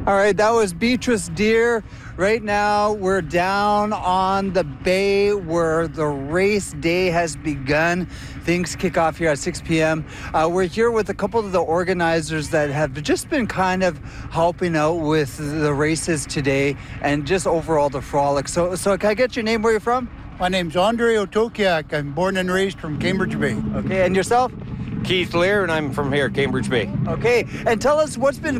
All right, that was Beatrice Deer. Right now, we're down on the bay where the race day has begun. Things kick off here at 6 p.m. We're here with a couple of the organizers that have just been kind of helping out with the races today and just overall the frolic. So can I get your name, where you're from? My name's Andre Otokiak. I'm born and raised from Cambridge Bay. Okay, and yourself? Keith Lear, and I'm from here, Cambridge Bay. Okay, and tell us what's been